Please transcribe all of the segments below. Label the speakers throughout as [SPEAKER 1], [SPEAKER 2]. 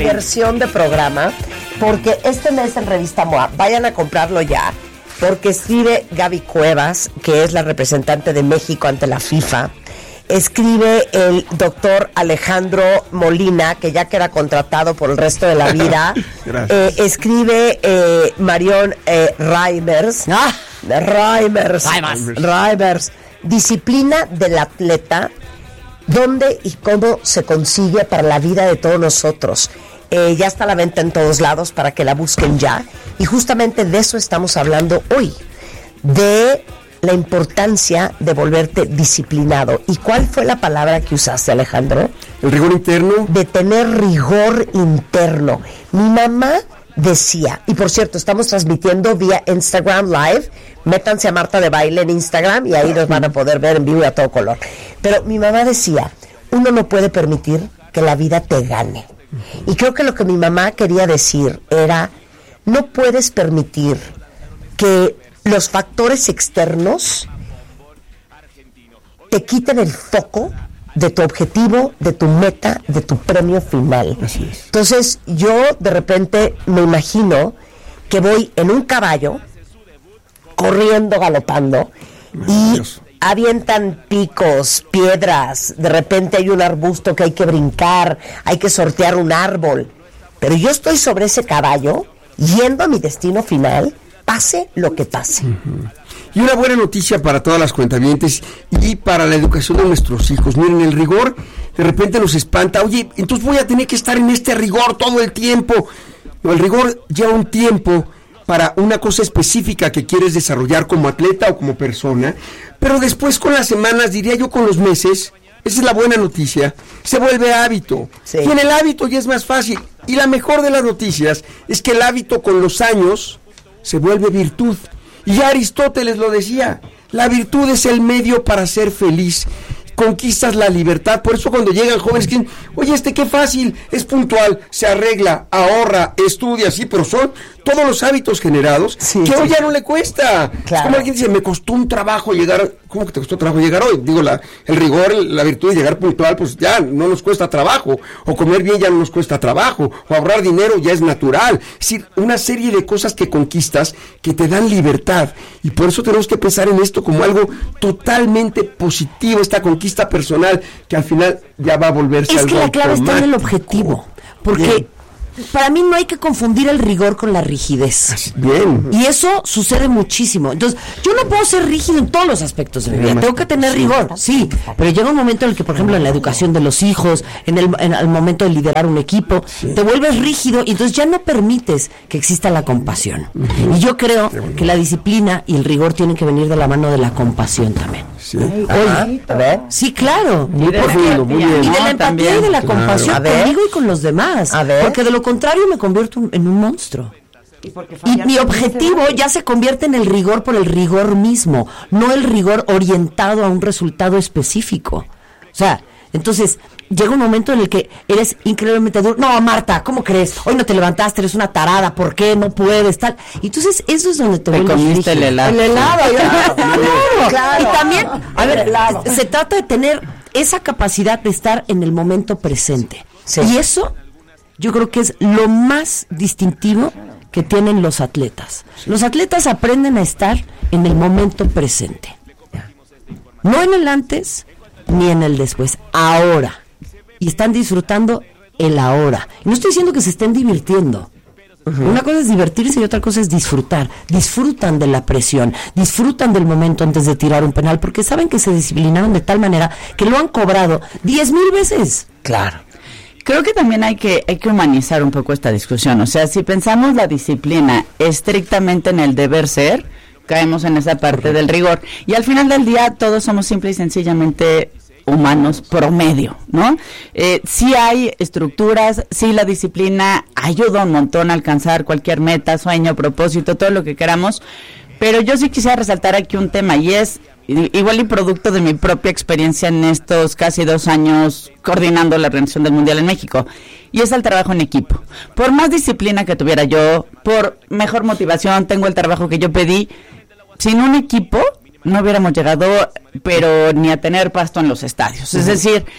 [SPEAKER 1] versión de programa, porque este mes en Revista MOA, vayan a comprarlo ya, porque escribe Gaby Cuevas, que es la representante de México ante la FIFA, escribe el doctor Alejandro Molina, que ya queda contratado por el resto de la vida, escribe Marion Reimers, disciplina del atleta, dónde y cómo se consigue para la vida de todos nosotros. Ya está a la venta en todos lados para que la busquen ya. Y justamente de eso estamos hablando hoy, de la importancia de volverte disciplinado. ¿Y cuál fue la palabra que usaste, Alejandro?
[SPEAKER 2] El rigor interno.
[SPEAKER 1] De tener rigor interno. Mi mamá decía, y por cierto, estamos transmitiendo vía Instagram Live, métanse a Marta de Baile en Instagram y ahí nos van a poder ver en vivo y a todo color. Pero mi mamá decía, uno no puede permitir que la vida te gane. Y creo que lo que mi mamá quería decir era, no puedes permitir que los factores externos te quiten el foco de tu objetivo, de tu meta, de tu premio final.
[SPEAKER 2] Así es.
[SPEAKER 1] Entonces, yo de repente me imagino que voy en un caballo, corriendo, galopando, y avientan picos, piedras, de repente hay un arbusto que hay que brincar, hay que sortear un árbol, pero yo estoy sobre ese caballo, yendo a mi destino final, pase lo que pase.
[SPEAKER 2] Y una buena noticia para todas las cuentavientes y para la educación de nuestros hijos. Miren, el rigor de repente nos espanta. Oye, entonces voy a tener que estar en este rigor todo el tiempo. No, el rigor lleva un tiempo para una cosa específica que quieres desarrollar como atleta o como persona, pero después con las semanas, diría yo con los meses, esa es la buena noticia, se vuelve hábito. Sí. Y en el hábito ya es más fácil. Y la mejor de las noticias es que el hábito con los años se vuelve virtud. Y ya Aristóteles lo decía, la virtud es el medio para ser feliz. Conquistas la libertad. Por eso cuando llegan jóvenes que dicen, oye, qué fácil, es puntual, se arregla, ahorra, estudia, sí, pero son todos los hábitos generados que hoy ya no le cuesta. Claro. Es como alguien dice, me costó un trabajo llegar. ¿Cómo que te costó trabajo llegar hoy? Digo, el rigor, la virtud de llegar puntual, pues ya no nos cuesta trabajo. O comer bien ya no nos cuesta trabajo. O ahorrar dinero ya es natural. Es decir, una serie de cosas que conquistas que te dan libertad. Y por eso tenemos que pensar en esto como algo totalmente positivo, esta conquista personal que al final ya va a volverse algo automático.
[SPEAKER 1] Es que la clave está en el objetivo. Porque... Bien. Para mí no hay que confundir el rigor con la rigidez.
[SPEAKER 2] Bien.
[SPEAKER 1] Y eso sucede muchísimo. Entonces, yo no puedo ser rígido en todos los aspectos de mi vida. Tengo que tener rigor, sí. Pero llega un momento en el que, por ejemplo, en la educación de los hijos, en el momento de liderar un equipo, te vuelves rígido y entonces ya no permites que exista la compasión. Y yo creo que la disciplina y el rigor tienen que venir de la mano de la compasión también.
[SPEAKER 2] Sí.
[SPEAKER 1] Oye, a ver. Sí, claro.
[SPEAKER 2] Muy profundo, muy bien.
[SPEAKER 1] Y de la empatía y de la compasión conmigo y con los demás. Porque de lo contrario me convierto en un monstruo. Y mi objetivo ya se convierte en el rigor por el rigor mismo, no el rigor orientado a un resultado específico. O sea, entonces llega un momento en el que eres increíblemente duro. No, Marta, ¿cómo crees? Hoy no te levantaste, eres una tarada, ¿por qué? No puedes, tal. Y entonces eso es donde te vuelves
[SPEAKER 3] comiste el helado.
[SPEAKER 1] El helado, claro. Y también, a ver, se trata de tener esa capacidad de estar en el momento presente. Sí. Y eso yo creo que es lo más distintivo que tienen los atletas. Los atletas aprenden a estar en el momento presente. No en el antes ni en el después, ahora. Y están disfrutando el ahora. Y no estoy diciendo que se estén divirtiendo. Una cosa es divertirse y otra cosa es disfrutar. Disfrutan de la presión, disfrutan del momento antes de tirar un penal, porque saben que se disciplinaron de tal manera que lo han cobrado 10,000 veces.
[SPEAKER 3] Claro. Creo que también hay que humanizar un poco esta discusión. O sea, si pensamos la disciplina estrictamente en el deber ser, caemos en esa parte del rigor. Y al final del día todos somos simple y sencillamente humanos promedio, ¿no? Sí hay estructuras, sí la disciplina ayuda un montón a alcanzar cualquier meta, sueño, propósito, todo lo que queramos. Pero yo sí quisiera resaltar aquí un tema y es igual y producto de mi propia experiencia en estos casi 2 años coordinando la organización del Mundial en México, y es el trabajo en equipo. Por más disciplina que tuviera yo, por mejor motivación, tengo el trabajo que yo pedí, sin un equipo no hubiéramos llegado, pero ni a tener pasto en los estadios. Es decir,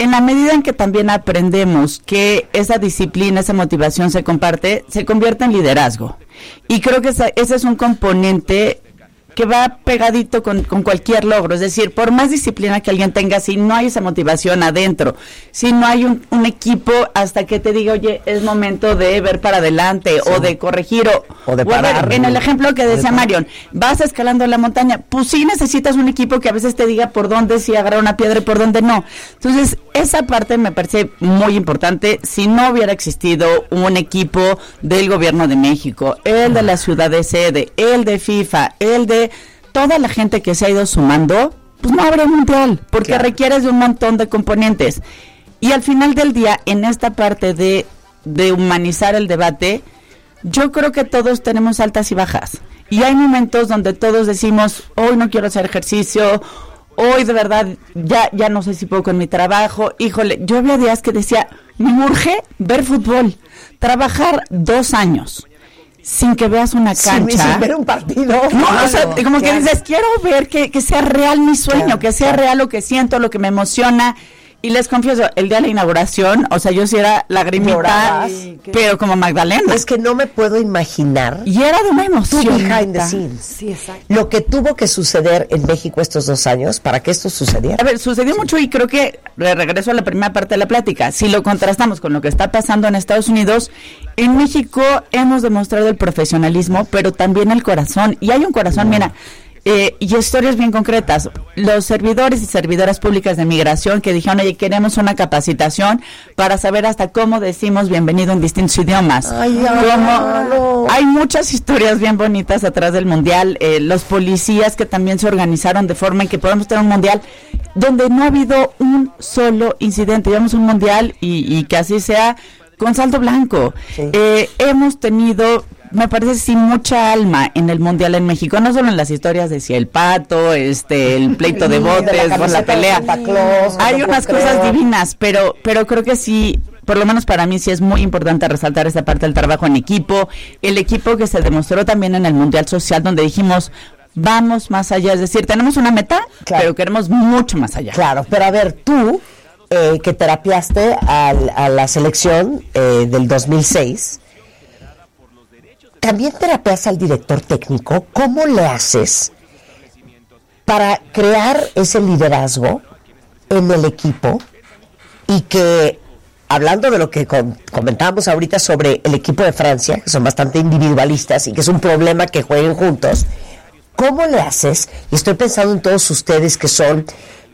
[SPEAKER 3] en la medida en que también aprendemos que esa disciplina, esa motivación se comparte, se convierte en liderazgo. Y creo que ese es un componente que va pegadito con cualquier logro. Es decir, por más disciplina que alguien tenga, si no hay esa motivación adentro, si no hay un equipo hasta que te diga, oye, es momento de ver para adelante, o de corregir, o de parar. En el ejemplo que decía Marion, vas escalando la montaña, pues sí necesitas un equipo que a veces te diga por dónde sí agarrar una piedra y por dónde no. Entonces, esa parte me parece muy importante. Si no hubiera existido un equipo del gobierno de México, el de la ciudad de sede, el de FIFA, el de toda la gente que se ha ido sumando, pues no habrá mundial, porque requieres de un montón de componentes. Y al final del día, en esta parte de humanizar el debate, yo creo que todos tenemos altas y bajas. Y hay momentos donde todos decimos, hoy no quiero hacer ejercicio, hoy de verdad ya no sé si puedo con mi trabajo. Híjole, yo había días que decía, me urge ver fútbol, trabajar 2 años sin que veas una cancha,
[SPEAKER 4] sin ver un partido.
[SPEAKER 3] No, claro, o sea, como que dices, quiero ver que sea real mi sueño, que sea real lo que siento, lo que me emociona. Y les confieso, el día de la inauguración, o sea, yo sí era lagrimita, pero como Magdalena.
[SPEAKER 4] Es que no me puedo imaginar.
[SPEAKER 3] Y era de una emoción.
[SPEAKER 4] Behind the scenes.
[SPEAKER 1] Sí, exacto.
[SPEAKER 4] Lo que tuvo que suceder en México estos 2 años para que esto sucediera.
[SPEAKER 3] A ver, sucedió mucho, y creo que regreso a la primera parte de la plática. Si lo contrastamos con lo que está pasando en Estados Unidos, en México hemos demostrado el profesionalismo, pero también el corazón. Y hay un corazón, mira, y historias bien concretas. Los servidores y servidoras públicas de migración que dijeron, oye, queremos una capacitación para saber hasta cómo decimos bienvenido en distintos idiomas. Hay muchas historias bien bonitas atrás del mundial. Los policías que también se organizaron de forma en que podamos tener un mundial donde no ha habido un solo incidente. Llevamos un mundial y que así sea con saldo blanco. Sí. Hemos tenido, me parece, sí, mucha alma en el mundial en México, no solo en las historias de si el pato, el pleito de botes, por la pelea. Hay unas cosas divinas, pero creo que sí, por lo menos para mí sí es muy importante resaltar esta parte del trabajo en equipo, el equipo que se demostró también en el Mundial Social, donde dijimos, vamos más allá, es decir, tenemos una meta, pero queremos mucho más allá.
[SPEAKER 4] Claro, pero a ver, tú, que terapiaste a la selección del 2006, también terapias al director técnico. ¿Cómo le haces para crear ese liderazgo en el equipo? Y que, hablando de lo que comentábamos ahorita sobre el equipo de Francia, que son bastante individualistas y que es un problema que jueguen juntos, ¿cómo le haces? Y estoy pensando en todos ustedes que son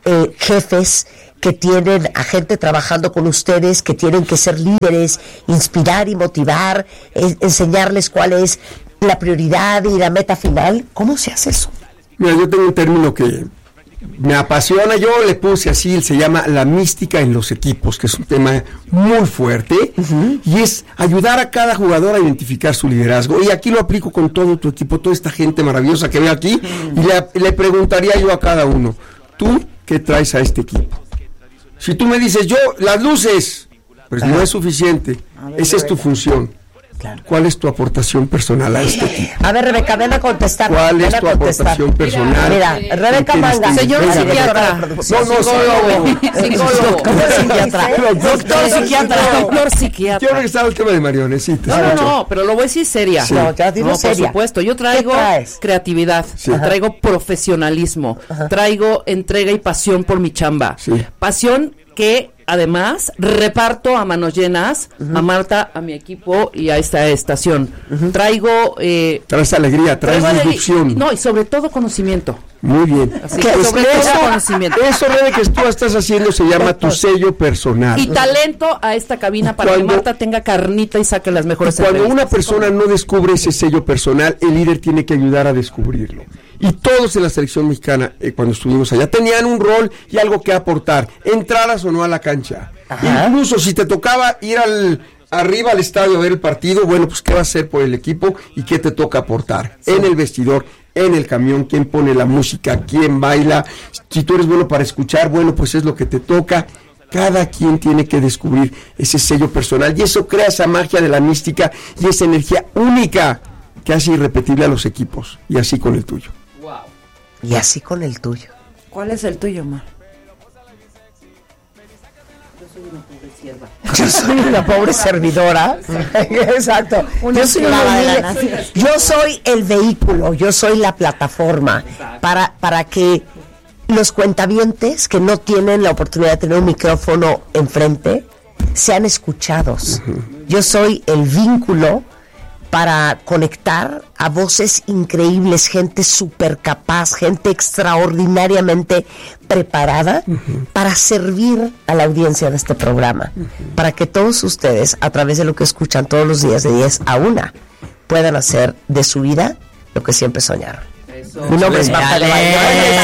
[SPEAKER 4] jefes, que tienen a gente trabajando con ustedes, que tienen que ser líderes, inspirar y motivar, enseñarles cuál es la prioridad y la meta final. ¿Cómo se hace eso?
[SPEAKER 2] Mira, yo tengo un término que me apasiona, yo le puse así, se llama la mística en los equipos, que es un tema muy fuerte, y es ayudar a cada jugador a identificar su liderazgo. Y aquí lo aplico con todo tu equipo, toda esta gente maravillosa que veo aquí, y le preguntaría yo a cada uno, ¿tú qué traes a este equipo? Si tú me dices, yo, las luces, pues no es suficiente. Esa es tu función. Claro. ¿Cuál es tu aportación personal a este equipo?
[SPEAKER 4] A ver, Rebeca, ven a contestar.
[SPEAKER 2] ¿Cuál es tu aportación personal?
[SPEAKER 4] Mira, Rebeca Manga.
[SPEAKER 1] Señor psiquiatra.
[SPEAKER 2] No,
[SPEAKER 1] psicólogo. Doctor psiquiatra.
[SPEAKER 2] Quiero regresar al tema de Marionecita.
[SPEAKER 1] No, pero lo voy a decir seria.
[SPEAKER 4] Sí. No,
[SPEAKER 1] por supuesto. Yo traigo creatividad, traigo profesionalismo, traigo entrega y pasión por mi chamba. Sí. Pasión que además reparto a manos llenas, a Marta, a mi equipo y a esta estación. Traigo
[SPEAKER 2] traes alegría, traes disrupción.
[SPEAKER 1] No, y sobre todo conocimiento.
[SPEAKER 2] Muy bien.
[SPEAKER 1] Así que sobre todo conocimiento.
[SPEAKER 2] Eso, Rebe, que tú estás haciendo se llama tu sello personal.
[SPEAKER 1] Y talento a esta cabina para que Marta tenga carnita y saque las mejores
[SPEAKER 2] entrevistas. Cuando una persona no descubre ese sello personal, el líder tiene que ayudar a descubrirlo. Y todos en la selección mexicana, cuando estuvimos allá, tenían un rol y algo que aportar, entraras o no a la cancha. Incluso si te tocaba ir arriba al estadio a ver el partido, bueno, pues qué vas a hacer por el equipo y qué te toca aportar en el vestidor, en el camión, quién pone la música, quién baila, si tú eres bueno para escuchar, bueno, pues es lo que te toca. Cada quien tiene que descubrir ese sello personal y eso crea esa magia de la mística y esa energía única que hace irrepetible a los equipos, y así con el tuyo.
[SPEAKER 4] Y así con el tuyo.
[SPEAKER 1] ¿Cuál es el tuyo, Mar?
[SPEAKER 4] Yo soy una pobre servidora. Exacto. Yo soy el vehículo, yo soy la plataforma para que los cuentavientes que no tienen la oportunidad de tener un micrófono enfrente sean escuchados. Yo soy el vínculo para conectar a voces increíbles, gente súper capaz, gente extraordinariamente preparada para servir a la audiencia de este programa, para que todos ustedes, a través de lo que escuchan todos los días de 10 a 1, puedan hacer de su vida lo que siempre soñaron. Mi nombre es Marta de Baile.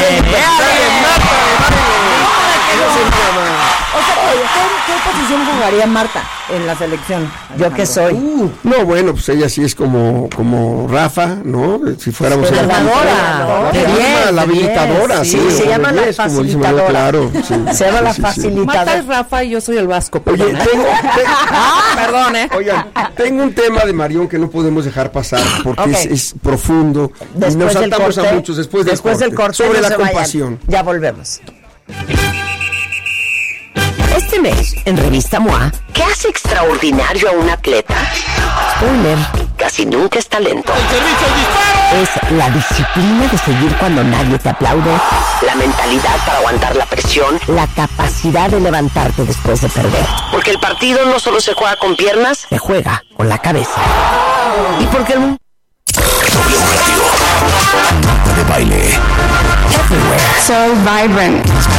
[SPEAKER 3] ¿Qué posición jugaría Marta en la selección?
[SPEAKER 4] ¿Yo qué soy?
[SPEAKER 2] No, bueno, pues ella sí es como Rafa, ¿no? Si fuéramos
[SPEAKER 4] la
[SPEAKER 2] habilitadora,
[SPEAKER 4] sí, se llama la facilitadora.
[SPEAKER 2] Claro, sí,
[SPEAKER 4] se llama la facilitadora.
[SPEAKER 1] Marta es Rafa y yo soy el Vasco.
[SPEAKER 2] Oye,
[SPEAKER 1] perdón,
[SPEAKER 2] Oigan, tengo un tema de Marión que no podemos dejar pasar porque es profundo.
[SPEAKER 4] Después
[SPEAKER 2] y nos saltamos a muchos después del corte. Sobre la compasión.
[SPEAKER 4] Ya volvemos. Este mes, en Revista MOA, ¿qué hace extraordinario a un atleta? Spoiler, casi nunca es talento. Es la disciplina de seguir cuando nadie te aplaude, la mentalidad para aguantar la presión, la capacidad de levantarte después de perder. Porque el partido no solo se juega con piernas, se juega con la cabeza. Y porque el mundo...
[SPEAKER 5] Marta de Baile.
[SPEAKER 6] So vibrant.